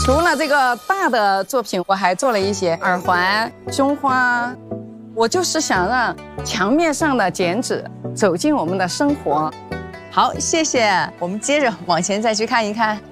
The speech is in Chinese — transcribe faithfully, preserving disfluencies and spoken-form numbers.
除了这个大的作品，我还做了一些耳环、胸花。我就是想让墙面上的剪纸走进我们的生活。 好，谢谢。我们接着往前再去看一看。